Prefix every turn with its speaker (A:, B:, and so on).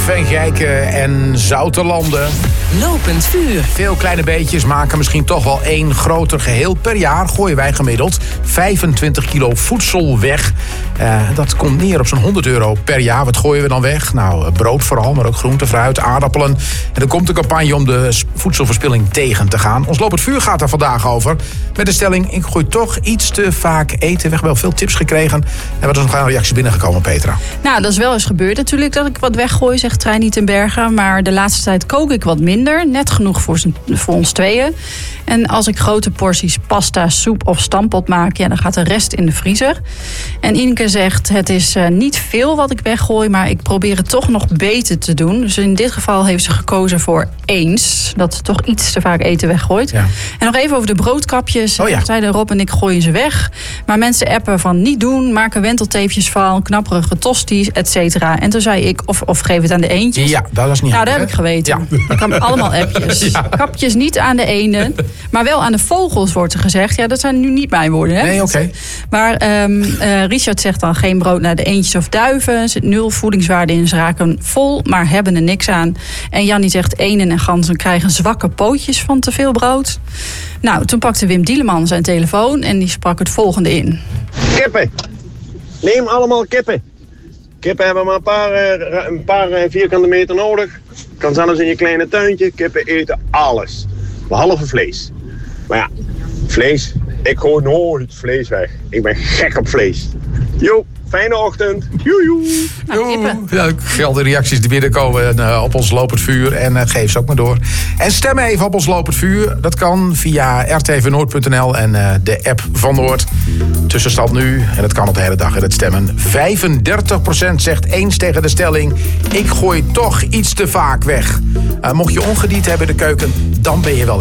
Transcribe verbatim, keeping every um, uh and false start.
A: Vengijken en Zoutelanden.
B: Lopend vuur.
A: Veel kleine beetjes maken misschien toch wel één groter geheel. Per jaar gooien wij gemiddeld vijfentwintig kilo voedsel weg. Uh, dat komt neer op zo'n honderd euro per jaar. Wat gooien we dan weg? Nou, brood vooral, maar ook groente, fruit, aardappelen. En er komt een campagne om de voedselverspilling tegen te gaan. Ons Lopend Vuur gaat daar vandaag over. Met de stelling, ik gooi toch iets te vaak eten. We hebben wel veel tips gekregen. En wat is nog een reactie binnengekomen, Petra?
C: Nou, dat is wel eens gebeurd natuurlijk dat ik wat weggooi, zegt Trein niet in Bergen. Maar de laatste tijd kook ik wat minder. Net genoeg voor, z'n, voor ons tweeën. En als ik grote porties pasta, soep of stampot maak, ja, dan gaat de rest in de vriezer. En Ineke zegt, het is uh, niet veel wat ik weggooi, maar ik probeer het toch nog beter te doen. Dus in dit geval heeft ze gekozen voor eens. Dat ze toch iets te vaak eten weggooit. Ja. En nog even over de broodkapjes.
A: Oh ja.
C: Zeiden Rob en ik gooien ze weg. Maar mensen appen van niet doen, maken wentelteefjes van, knapperige tosties, et cetera. En toen zei ik, of, of geef het aan de eendjes.
A: Ja, dat was niet
C: Nou,
A: handig,
C: dat heb ik geweten.
A: Ja.
C: Ik heb allemaal appjes. Ja. Kapjes niet aan de eenden, maar wel aan de vogels wordt er gezegd. Ja, dat zijn nu niet mijn woorden, hè?
A: Nee, oké. Okay.
C: Maar um, uh, Richard zegt dan geen brood naar de eendjes of duiven. Er zit nul voedingswaarde in, ze raken vol, maar hebben er niks aan. En Jannie zegt, eenden en ganzen krijgen zwakke pootjes van te veel brood. Nou, toen pakte Wim Dieleman zijn telefoon en die sprak het volgende in.
D: Kippen. Neem allemaal kippen. Kippen hebben maar een paar, een paar vierkante meter nodig. Kan zelfs in je kleine tuintje. Kippen eten alles. Behalve vlees. Maar ja, vlees. Ik gooi nooit vlees weg. Ik ben gek op vlees. Jo, fijne ochtend. Joejoe.
C: Nou,
A: ja, gelden reacties die binnenkomen uh, op ons Lopend Vuur. En uh, geef ze ook maar door. En stem even op ons Lopend Vuur. Dat kan via r t v noord punt n l en uh, de app van Noord. Tussenstand nu, en dat kan op de hele dag in het stemmen. vijfendertig procent zegt eens tegen de stelling, ik gooi toch iets te vaak weg. Uh, mocht je ongedierte hebben in de keuken, dan ben je wel